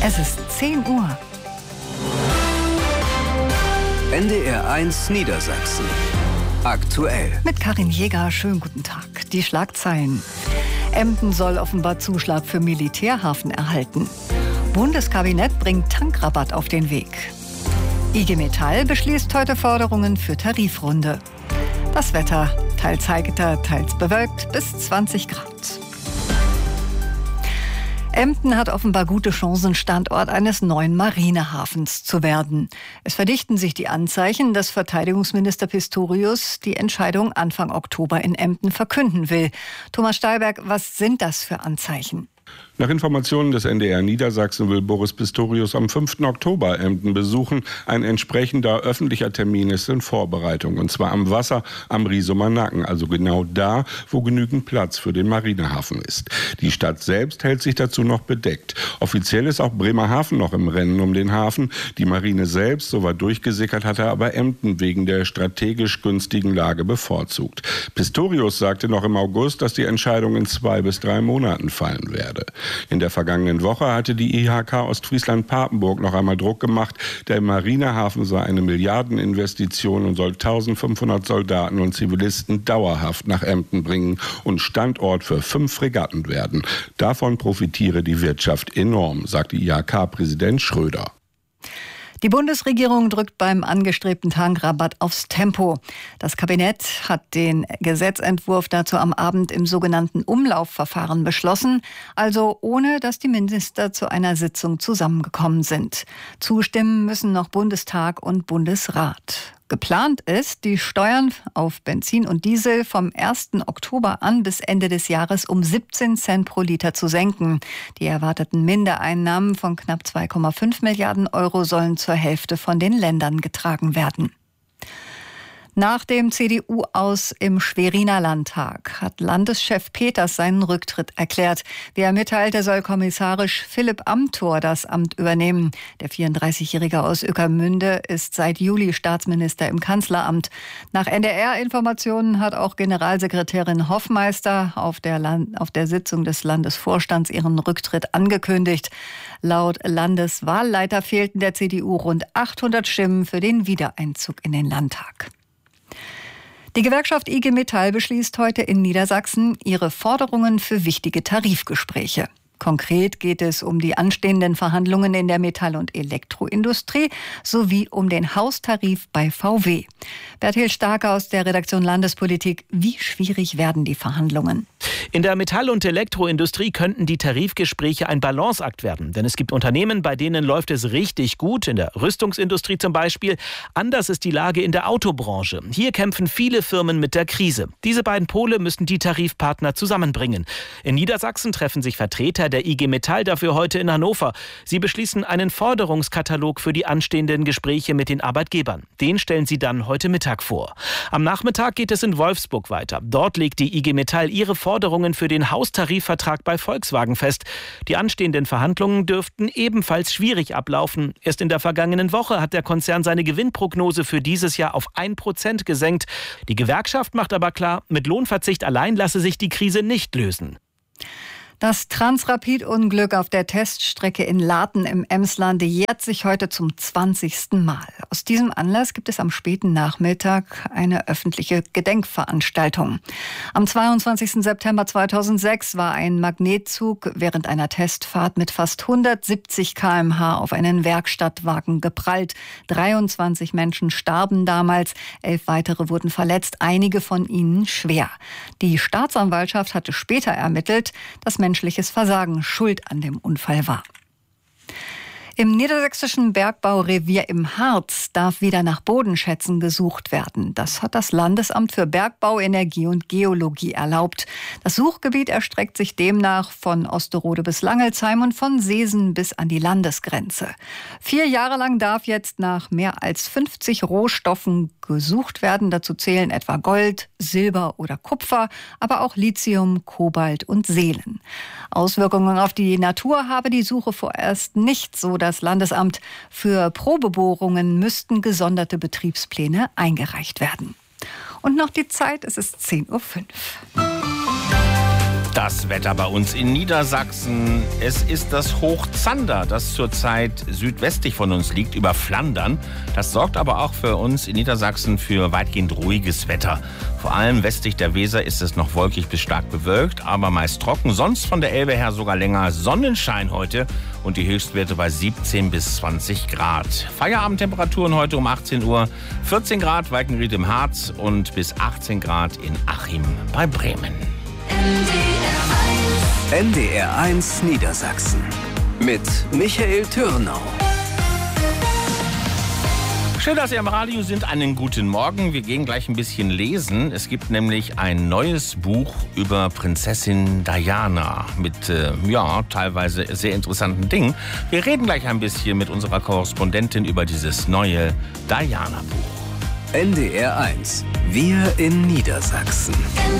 Es ist 10 Uhr. NDR1 Niedersachsen. Aktuell. Mit Karin Jäger, schönen guten Tag. Die Schlagzeilen. Emden soll offenbar Zuschlag für Militärhafen erhalten. Bundeskabinett bringt Tankrabatt auf den Weg. IG Metall beschließt heute Forderungen für Tarifrunde. Das Wetter, teils heiter, teils bewölkt, bis 20 Grad. Emden hat offenbar gute Chancen, Standort eines neuen Marinehafens zu werden. Es verdichten sich die Anzeichen, dass Verteidigungsminister Pistorius die Entscheidung Anfang Oktober in Emden verkünden will. Thomas Stahlberg, was sind das für Anzeichen? Nach Informationen des NDR Niedersachsen will Boris Pistorius am 5. Oktober Emden besuchen. Ein entsprechender öffentlicher Termin ist in Vorbereitung. Und zwar am Wasser am Riesumer Nacken, also genau da, wo genügend Platz für den Marinehafen ist. Die Stadt selbst hält sich dazu noch bedeckt. Offiziell ist auch Bremerhaven noch im Rennen um den Hafen. Die Marine selbst, so war durchgesickert, hatte aber Emden wegen der strategisch günstigen Lage bevorzugt. Pistorius sagte noch im August, dass die Entscheidung in 2 bis 3 Monaten fallen werde. In der vergangenen Woche hatte die IHK Ostfriesland-Papenburg noch einmal Druck gemacht. Der Marinehafen sei eine Milliardeninvestition und soll 1500 Soldaten und Zivilisten dauerhaft nach Emden bringen und Standort für 5 Fregatten werden. Davon profitiere die Wirtschaft enorm, sagte IHK-Präsident Schröder. Die Bundesregierung drückt beim angestrebten Tankrabatt aufs Tempo. Das Kabinett hat den Gesetzentwurf dazu am Abend im sogenannten Umlaufverfahren beschlossen, also ohne dass die Minister zu einer Sitzung zusammengekommen sind. Zustimmen müssen noch Bundestag und Bundesrat. Geplant ist, die Steuern auf Benzin und Diesel vom 1. Oktober an bis Ende des Jahres um 17 Cent pro Liter zu senken. Die erwarteten Mindereinnahmen von knapp 2,5 Milliarden Euro sollen zur Hälfte von den Ländern getragen werden. Nach dem CDU-Aus im Schweriner Landtag hat Landeschef Peters seinen Rücktritt erklärt. Wie er mitteilte, soll kommissarisch Philipp Amthor das Amt übernehmen. Der 34-Jährige aus Ueckermünde ist seit Juli Staatsminister im Kanzleramt. Nach NDR-Informationen hat auch Generalsekretärin Hoffmeister auf der Sitzung des Landesvorstands ihren Rücktritt angekündigt. Laut Landeswahlleiter fehlten der CDU rund 800 Stimmen für den Wiedereinzug in den Landtag. Die Gewerkschaft IG Metall beschließt heute in Niedersachsen ihre Forderungen für wichtige Tarifgespräche. Konkret geht es um die anstehenden Verhandlungen in der Metall- und Elektroindustrie sowie um den Haustarif bei VW. Berthild Starke aus der Redaktion Landespolitik. Wie schwierig werden die Verhandlungen? In der Metall- und Elektroindustrie könnten die Tarifgespräche ein Balanceakt werden. Denn es gibt Unternehmen, bei denen läuft es richtig gut, in der Rüstungsindustrie zum Beispiel. Anders ist die Lage in der Autobranche. Hier kämpfen viele Firmen mit der Krise. Diese beiden Pole müssen die Tarifpartner zusammenbringen. In Niedersachsen treffen sich Vertreter der IG Metall dafür heute in Hannover. Sie beschließen einen Forderungskatalog für die anstehenden Gespräche mit den Arbeitgebern. Den stellen sie dann heute Mittag vor. Am Nachmittag geht es in Wolfsburg weiter. Dort legt die IG Metall ihre Forderungen für den Haustarifvertrag bei Volkswagen fest. Die anstehenden Verhandlungen dürften ebenfalls schwierig ablaufen. Erst in der vergangenen Woche hat der Konzern seine Gewinnprognose für dieses Jahr auf 1% gesenkt. Die Gewerkschaft macht aber klar, mit Lohnverzicht allein lasse sich die Krise nicht lösen. Das Transrapid-Unglück auf der Teststrecke in Laten im Emsland jährt sich heute zum 20. Mal. Aus diesem Anlass gibt es am späten Nachmittag eine öffentliche Gedenkveranstaltung. Am 22. September 2006 war ein Magnetzug während einer Testfahrt mit fast 170 km/h auf einen Werkstattwagen geprallt. 23 Menschen starben damals, 11 weitere wurden verletzt, einige von ihnen schwer. Die Staatsanwaltschaft hatte später ermittelt, dass menschliches Versagen schuld an dem Unfall war. Im niedersächsischen Bergbaurevier im Harz darf wieder nach Bodenschätzen gesucht werden. Das hat das Landesamt für Bergbau, Energie und Geologie erlaubt. Das Suchgebiet erstreckt sich demnach von Osterode bis Langelsheim und von Seesen bis an die Landesgrenze. 4 Jahre lang darf jetzt nach mehr als 50 Rohstoffen gesucht werden. Dazu zählen etwa Gold, Silber oder Kupfer, aber auch Lithium, Kobalt und Seelen. Auswirkungen auf die Natur habe die Suche vorerst nicht, so das Landesamt. Für Probebohrungen müssten gesonderte Betriebspläne eingereicht werden. Und noch die Zeit, es ist 10:05 Uhr. Das Wetter bei uns in Niedersachsen. Es ist das Hoch Zander, das zurzeit südwestlich von uns liegt, über Flandern. Das sorgt aber auch für uns in Niedersachsen für weitgehend ruhiges Wetter. Vor allem westlich der Weser ist es noch wolkig bis stark bewölkt, aber meist trocken. Sonst von der Elbe her sogar länger Sonnenschein heute und die Höchstwerte bei 17 bis 20 Grad. Feierabendtemperaturen heute um 18 Uhr. 14 Grad Walkenried im Harz und bis 18 Grad in Achim bei Bremen. NDR 1 Niedersachsen mit Michael Türnau. Schön, dass Sie am Radio sind. Einen guten Morgen. Wir gehen gleich ein bisschen lesen. Es gibt nämlich ein neues Buch über Prinzessin Diana mit, teilweise sehr interessanten Dingen. Wir reden gleich ein bisschen mit unserer Korrespondentin über dieses neue Diana-Buch. NDR 1. Wir in Niedersachsen.